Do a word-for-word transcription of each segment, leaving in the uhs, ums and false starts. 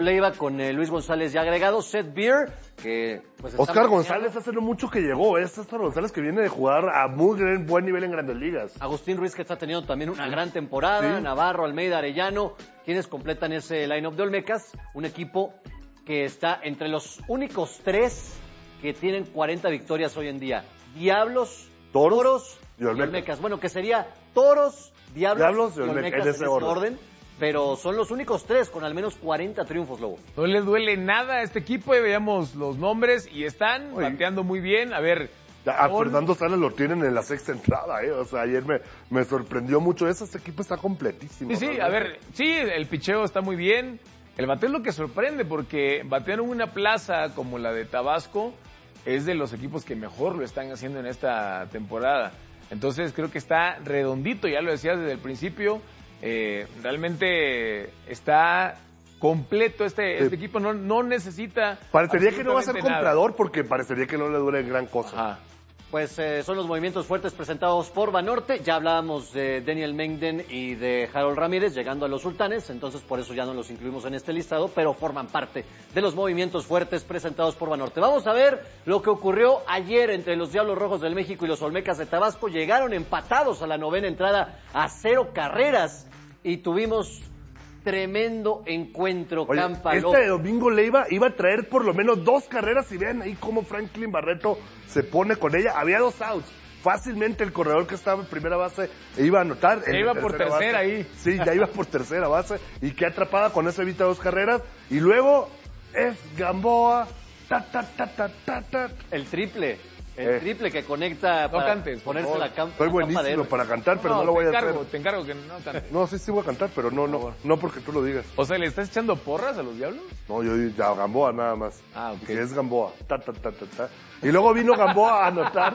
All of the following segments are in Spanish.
Leiva con eh, Luis González ya agregado, Seth Beer, que pues está Oscar mañana. González hace no mucho que llegó, ¿eh? Este Oscar González que viene de jugar a muy gran, buen nivel en Grandes Ligas. Agustín Ruiz, que está teniendo también una gran temporada, Sí. Navarro, Almeida, Arellano, quienes completan ese line-up de Olmecas, un equipo que está entre los únicos tres que tienen cuarenta victorias hoy en día. Diablos, Toros, Toros y y Olmecas. Olmecas. Bueno, que sería Toros, Diablos, Diablos y y Olmecas, Olmecas en ese orden. orden, pero son los únicos tres con al menos cuarenta triunfos, Lobo. No le duele nada a este equipo, y veíamos los nombres y están Oye. bateando muy bien. A ver, A Or- Fernando Salas lo tienen en la sexta entrada, ¿eh? O sea, ayer me, me sorprendió mucho eso. Este equipo está completísimo. Sí, sí, realmente. a ver, sí, el picheo está muy bien. El bateo es lo que sorprende, porque batear en una plaza como la de Tabasco es de los equipos que mejor lo están haciendo en esta temporada. Entonces creo que está redondito, ya lo decías desde el principio. Eh, realmente está completo este, Sí. este equipo, no, no necesita... Parecería que no va a ser absolutamente nada. comprador porque parecería que no le duele gran cosa. Ajá. Pues eh, son los movimientos fuertes presentados por Banorte. Ya hablábamos de Daniel Mengden y de Harold Ramírez llegando a los Sultanes, entonces por eso ya no los incluimos en este listado, pero forman parte de los movimientos fuertes presentados por Banorte. Vamos a ver lo que ocurrió ayer entre los Diablos Rojos del México y los Olmecas de Tabasco. Llegaron empatados a la novena entrada a cero carreras y tuvimos tremendo encuentro. Oye, Campa este López. domingo Leiva iba a traer por lo menos dos carreras y vean ahí cómo Franklin Barreto se pone con ella. Había dos outs. Fácilmente el corredor que estaba en primera base iba a anotar. Ya en iba la por tercera tercera base. ahí. Sí, ya iba por tercera base y qué atrapada con eso evita dos carreras. Y luego es Gamboa. Ta, ta, ta, ta, ta, ta. El triple, el Eh. triple que conecta No para cantes, por ponerse favor. la campa. Soy la campa de buenísimo héroe. para cantar, pero no, lo voy te a encargo, hacer. te encargo que no cantes. No, sí, sí voy a cantar, pero no, no, no porque tú lo digas. O sea, ¿le estás echando porras a los Diablos? No, yo ya Gamboa nada más. Ah, ok. Que es Gamboa. Ta, ta, ta, ta, ta. Y luego vino Gamboa a anotar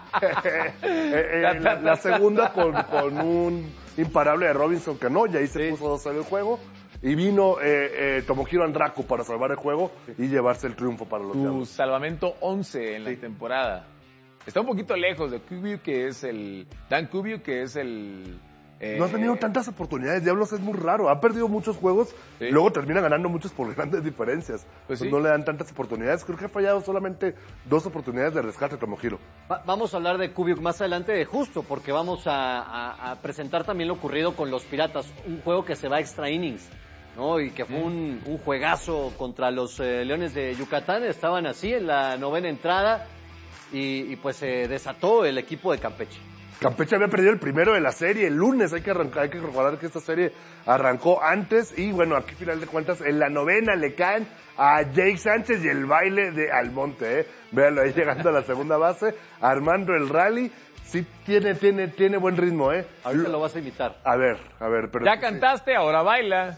eh, eh, la, la segunda con, con un imparable de Robinson Cano, y ahí se puso dos en el juego. Y vino eh, eh, Tomohiro Andraku para salvar el juego y llevarse el triunfo para los Tu Diablos. salvamento once en la Sí. temporada. Está un poquito lejos de Kubiu, que es el... Dan Kubiu, que es el... eh, No ha tenido tantas oportunidades, Diablos es muy raro. Ha perdido muchos juegos, Sí. luego termina ganando muchos por grandes diferencias. Pues Pues sí. no le dan tantas oportunidades. Creo que ha fallado solamente dos oportunidades de rescate a Tomohiro. Va- vamos a hablar de Kubiuk más adelante, justo porque vamos a, a- a presentar también lo ocurrido con los Piratas, un juego que se va a extra innings, ¿no? Y que fue un, un juegazo contra los eh, Leones de Yucatán. Estaban así en la novena entrada y, y pues se desató el equipo de Campeche. Campeche había perdido el primero de la serie el lunes, hay que arrancar, hay que recordar que esta serie arrancó antes y bueno, aquí final de cuentas en la novena le caen a Jake Sánchez y el baile de Almonte, ¿eh? Véanlo ahí llegando a la segunda base, armando el rally, sí tiene, tiene, tiene buen ritmo, ¿eh? Ahorita lo vas a imitar. A ver, a ver, pero... Ya sí, cantaste, ahora baila.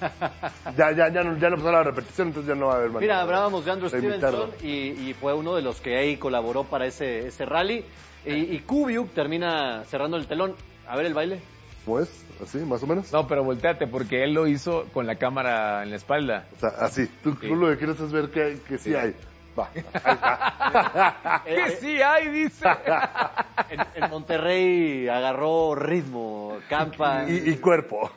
Ya, ya, ya no, ya no pasó la repetición, entonces ya no va a haber manera Mira, hablábamos de Andrew de Stevenson imitarlo. y, y fue uno de los que ahí colaboró para ese, ese rally. Y, y Kubiuk termina cerrando el telón. A ver el baile. Pues, así, más o menos. No, pero volteate, porque él lo hizo con la cámara en la espalda. O sea, así, tú, Sí. tú lo que quieres es ver que, que sí, Sí. hay. Va, ahí está. Eh, ¡Que eh, sí hay, dice! En, en Monterrey agarró ritmo, Campa. y, y cuerpo.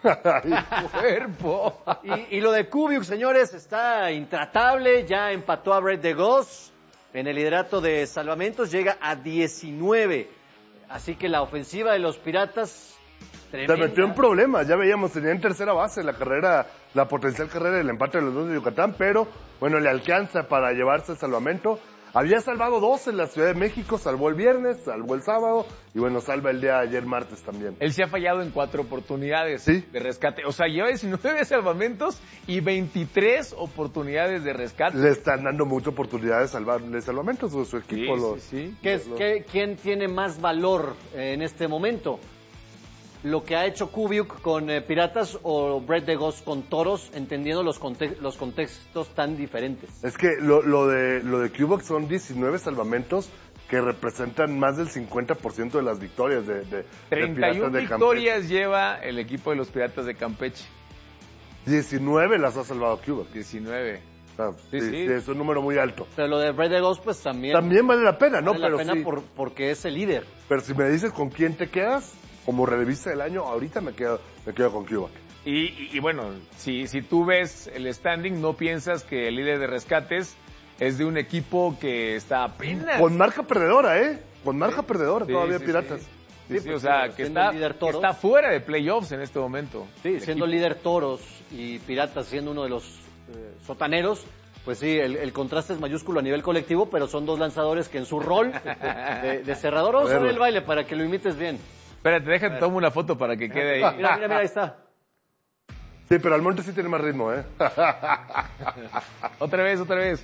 ¡Cuerpo! Y, y lo de Kubiuk, señores, está intratable. Ya empató a Brett de Goss en el liderato de salvamentos. Llega a diecinueve. Así que la ofensiva de los Piratas... Se tremenda. metió en problemas, ya veíamos, tenía en tercera base la carrera, la potencial carrera del empate de los dos de Yucatán, pero bueno, le alcanza para llevarse el salvamento. Había salvado dos en la Ciudad de México, salvó el viernes, salvó el sábado y bueno, salva el día de ayer martes también. Él se ha fallado en cuatro oportunidades Sí. de rescate. O sea, lleva diecinueve salvamentos y veintitrés oportunidades de rescate. Le están dando mucha oportunidad de salvarle salvamentos, su, su equipo. Sí, los- sí, sí. ¿Qué es, los- qué- ¿Quién tiene más valor eh, en este momento? ¿Lo que ha hecho Kubiuk con eh, Piratas o Brett de Goss con Toros, entendiendo los, conte- los contextos tan diferentes? Es que lo, lo de lo de Cubac son diecinueve salvamentos que representan más del cincuenta por ciento de las victorias de, de, de treinta y una Piratas de victorias lleva el equipo de los Piratas de Campeche. Campeche. diecinueve las ha salvado Cubac. diecinueve. Ah, Sí, sí, sí. sí, es un número muy alto. Pero lo de Brett de Goss, pues también, También vale la pena, ¿no? vale Pero la pena sí. por- porque es el líder. Pero si me dices con quién te quedas, como relevista del año, ahorita me quedo, me quedo con Cubac. Y, y, y bueno, si, si tú ves el standing, no piensas que el líder de rescates es de un equipo que está apenas... Con marca perdedora, ¿eh? Con marca Sí, perdedora sí, todavía sí, Piratas. Sí, Sí, sí, sí, o pues, sea, que siendo está, líder que Toros. está fuera de playoffs en este momento. Sí, el siendo equipo. líder Toros y Piratas siendo uno de los eh, sotaneros, pues sí, el, el contraste es mayúsculo a nivel colectivo, pero son dos lanzadores que en su rol de, de cerrador, vamos a ver el baile para que lo imites bien. Espérate, déjate, tomo una foto para que quede ahí. Mira, mira, mira, ahí está. Sí, pero Almonte sí tiene más ritmo, ¿eh? Otra vez, otra vez.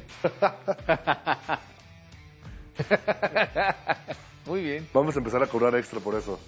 Muy bien. Vamos a empezar a cobrar extra por eso.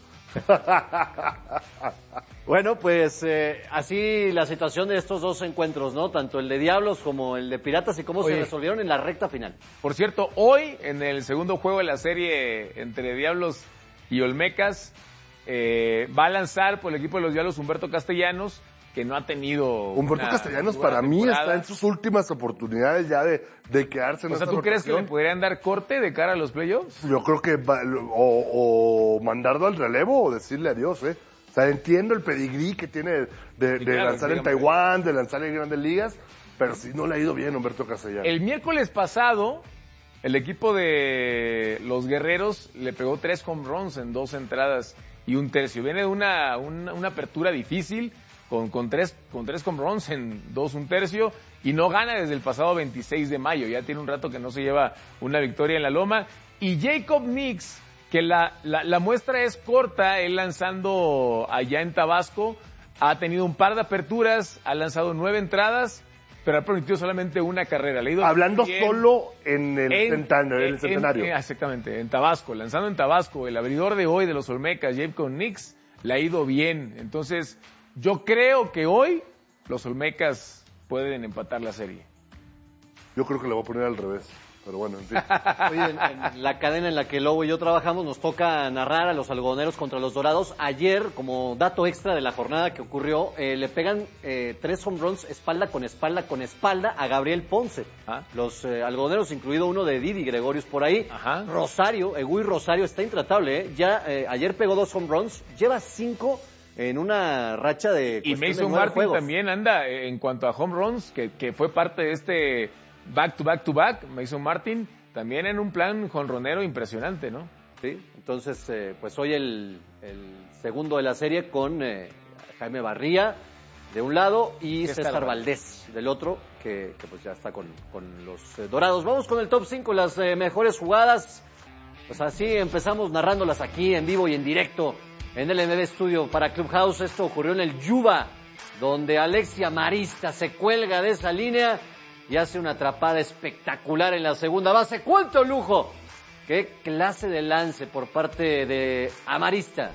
Bueno, pues eh, así la situación de estos dos encuentros, ¿no? Tanto el de Diablos como el de Piratas y cómo Oye. se resolvieron en la recta final. Por cierto, hoy en el segundo juego de la serie entre Diablos y Olmecas, eh, va a lanzar por el equipo de los Diablos Humberto Castellanos, que no ha tenido... Humberto una Castellanos buena para mí temporada. está en sus últimas oportunidades ya de, de quedarse en O sea, esta ¿tú crees que le rotación. podrían dar corte de cara a los playoffs? Yo creo que va- o, o mandarlo al relevo o decirle adiós, ¿eh? O sea, entiendo el pedigrí que tiene de, de Sí, claro, lanzar en dígame. Taiwán, de lanzar en Grandes Ligas, pero sí no le ha ido bien a Humberto Castellanos. El miércoles pasado, el equipo de los Guerreros le pegó tres home runs en dos entradas y un tercio. Viene de una, una, una apertura difícil con, con, tres, con tres home runs en dos, un tercio y no gana desde el pasado veintiséis de mayo. Ya tiene un rato que no se lleva una victoria en la loma. Y Jacob Nix, que la, la, la muestra es corta, él lanzando allá en Tabasco, ha tenido un par de aperturas, ha lanzado nueve entradas, pero ha permitido solamente una carrera. Le ha ido Hablando bien. solo en el, En- centenario, en el en- centenario. en- exactamente, en Tabasco, lanzando en Tabasco. El abridor de hoy de los Olmecas, Jacob Nix, le ha ido bien. Entonces, yo creo que hoy los Olmecas pueden empatar la serie. Yo creo que le voy a poner al revés, pero bueno, en fin. Oye, en, en la cadena en la que Lobo y yo trabajamos nos toca narrar a los algodoneros contra los Dorados. Ayer, como dato extra de la jornada que ocurrió, eh, le pegan eh, tres home runs espalda con espalda con espalda a Gabriel Ponce. Ah. Los eh, algodoneros, incluido uno de Didi Gregorius por ahí. Ajá. Rosario, Egui Rosario está intratable, ¿eh? Ya eh, ayer pegó dos home runs, lleva cinco en una racha de Y cuestión de Mason nueve Martin juegos. también anda eh, en cuanto a home runs, que, que fue parte de este back to back to back. Mason Martin también en un plan jonronero impresionante, ¿no? Sí, entonces, eh, pues hoy el, el segundo de la serie con eh, Jaime Barría de un lado y ¿Qué está César la- Valdés del otro, que, que pues ya está con, con los eh, Dorados. Vamos con el top cinco, las eh, mejores jugadas. Pues así empezamos narrándolas aquí en vivo y en directo en el M B Studio para Clubhouse. Esto ocurrió en el Yuba, donde Alexia Marista se cuelga de esa línea y hace una atrapada espectacular en la segunda base. ¡Cuánto lujo! ¡Qué clase de lance por parte de Amarista!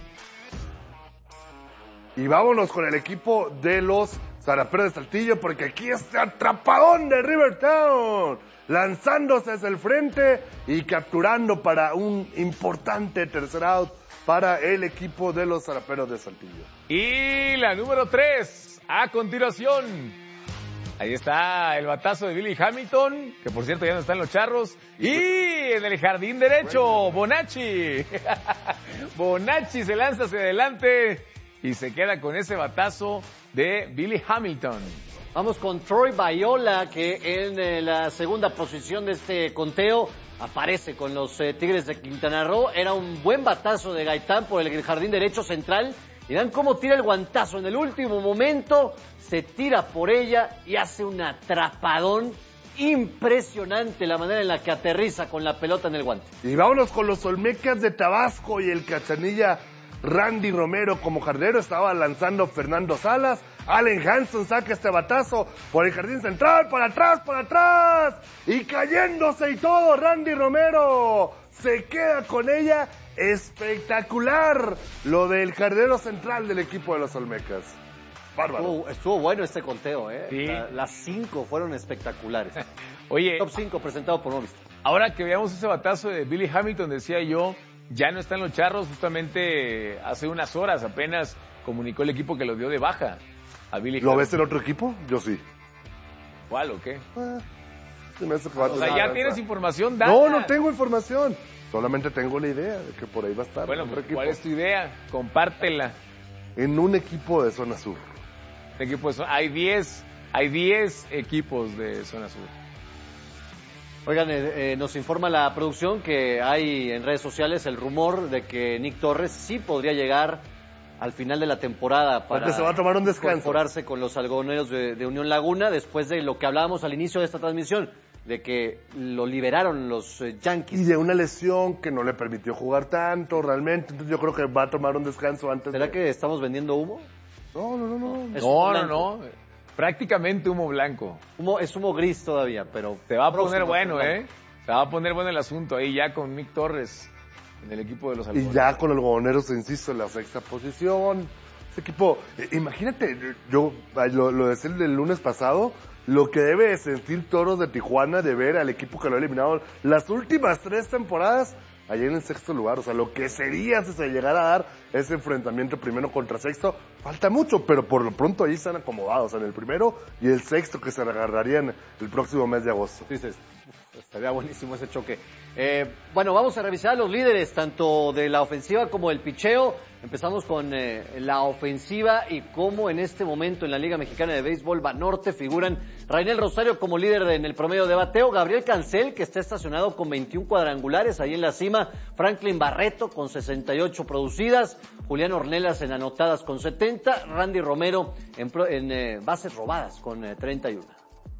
Y vámonos con el equipo de los Zaraperos de Saltillo, porque aquí este atrapadón de Rivertown, lanzándose hacia el frente y capturando para un importante tercer out para el equipo de los Zaraperos de Saltillo. Y la número tres, a continuación. Ahí está el batazo de Billy Hamilton, que por cierto ya no está en los Charros. Y en el jardín derecho, Bonacci. Bonacci se lanza hacia adelante y se queda con ese batazo de Billy Hamilton. Vamos con Troy Viola, que en eh, la segunda posición de este conteo aparece con los eh, Tigres de Quintana Roo. Era un buen batazo de Gaitán por el jardín derecho central. Y dan cómo tira el guantazo en el último momento, se tira por ella y hace un atrapadón impresionante la manera en la que aterriza con la pelota en el guante. Y vámonos con los Olmecas de Tabasco y el cachanilla Randy Romero como jardinero. Estaba lanzando Fernando Salas. Allen Hanson saca este batazo por el jardín central, para atrás, para atrás. Y cayéndose y todo, Randy Romero se queda con ella. Espectacular lo del jardinero central del equipo de los Olmecas. Bárbaro. Estuvo, estuvo bueno este conteo, ¿eh? Sí. La- las cinco fueron espectaculares. Oye, Top cinco presentado por Movistar. ahora que veamos ese batazo de Billy Hamilton, decía yo, ya no está en los Charros. Justamente hace unas horas apenas comunicó el equipo que lo dio de baja a Billy ¿Lo Hamilton. ves en otro equipo? Yo sí. ¿Cuál o qué? Ah, se me hace que va a O sea, tener ya una tienes danza. información dada. No, no tengo información. Solamente tengo la idea de que por ahí va a estar. Bueno, en otro pues, equipo. ¿cuál es tu idea? Compártela. En un equipo de zona sur. de equipos. Hay diez, hay diez equipos de zona sur. Oigan, eh, eh, nos informa la producción que hay en redes sociales el rumor de que Nick Torres sí podría llegar al final de la temporada para Porque se va a tomar un descanso. incorporarse con los algodoneros de, de Unión Laguna, después de lo que hablábamos al inicio de esta transmisión, de que lo liberaron los eh, Yankees. Y de una lesión que no le permitió jugar tanto realmente, entonces yo creo que va a tomar un descanso antes. ¿Será de... que estamos vendiendo humo? No, no, no, no. Es No, humo no, blanco. no. Prácticamente humo blanco. Humo, es humo gris todavía, pero... Se va a poner próximo, bueno, perdón. ¿eh? Se va a poner bueno el asunto ahí ya con Nick Torres en el equipo de los Y algodoneros. ya con el algodoneros, insisto, en la sexta posición. Ese equipo, eh, imagínate, yo lo, lo decía el lunes pasado, lo que debe de sentir Toros de Tijuana de ver al equipo que lo ha eliminado las últimas tres temporadas allá en el sexto lugar. O sea, lo que sería si se llegara a dar ese enfrentamiento primero contra sexto, falta mucho, pero por lo pronto ahí están acomodados en el primero y el sexto que se agarrarían el próximo mes de agosto. Dices, uf, estaría buenísimo ese choque. Eh, bueno, vamos a revisar a los líderes, tanto de la ofensiva como del picheo. Empezamos con eh, la ofensiva y cómo en este momento en la Liga Mexicana de Béisbol Banorte figuran Rainel Rosario como líder de, en el promedio de bateo, Gabriel Cancel, que está estacionado con veintiún cuadrangulares ahí en la cima, Franklin Barreto con sesenta y ocho producidas, Julián Ornelas en anotadas con setenta, Randy Romero en, pro, en eh, bases robadas con eh, treinta y uno.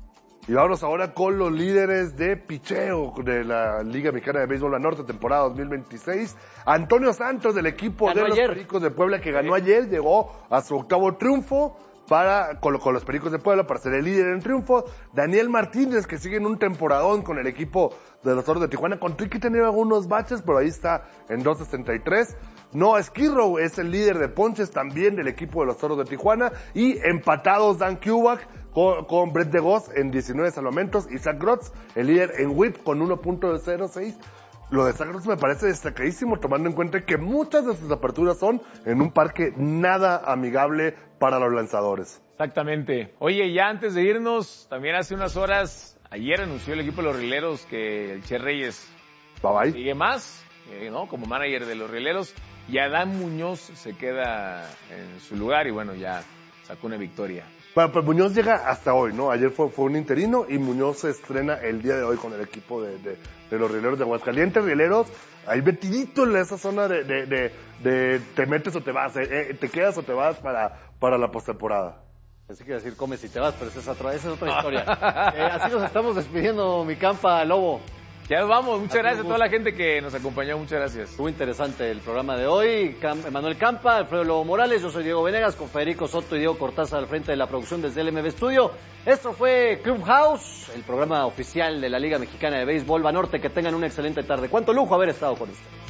Y vámonos ahora con los líderes de picheo de la Liga Mexicana de Béisbol La Norte, temporada dos mil veintiséis. Antonio Santos, del equipo Ganó de los ayer. Pericos de Puebla, que ganó Sí. ayer, llegó a su octavo triunfo para con, con los Pericos de Puebla para ser el líder en triunfo. Daniel Martínez, que sigue en un temporadón con el equipo de los Toros de Tijuana. Con Tricky tenía algunos baches, pero ahí está en dos sesenta y tres. Noah Skirrow es el líder de ponches también del equipo de los Toros de Tijuana. Y empatados Dan Kubak con, con Brett DeGoss en diecinueve salvamentos. Y Zach Grotz, el líder en whip con uno punto cero seis. Lo de Zach Grotz me parece destacadísimo, tomando en cuenta que muchas de sus aperturas son en un parque nada amigable para los lanzadores. Exactamente. Oye, ya antes de irnos, también hace unas horas, ayer anunció el equipo de los Rieleros que el Che Reyes Bye bye. sigue más, eh, ¿no? Como manager de los Rieleros. Y Adán Muñoz se queda en su lugar y bueno, ya sacó una victoria. Bueno, pues Muñoz llega hasta hoy, ¿no? Ayer fue, fue un interino y Muñoz se estrena el día de hoy con el equipo de, de, de los Rieleros de Aguascalientes. Rieleros, ahí metidito en esa zona de, de, de, de te metes o te vas, eh, eh, te quedas o te vas para, para la postemporada. Así que decir comes y te vas, pero esa es otra, esa es otra historia. eh, así nos estamos despidiendo, mi campa Lobo. Ya nos vamos, muchas Ha sido gracias a un toda la gente que nos acompañó, muchas gracias. Estuvo interesante el programa de hoy. Cam Manuel Campa, Alfredo Lobo Morales, yo soy Diego Venegas, con Federico Soto y Diego Cortázar al frente de la producción desde el M B Studio. Esto fue Clubhouse, el programa oficial de la Liga Mexicana de Béisbol Banorte. Que tengan una excelente tarde. Cuánto lujo haber estado con ustedes.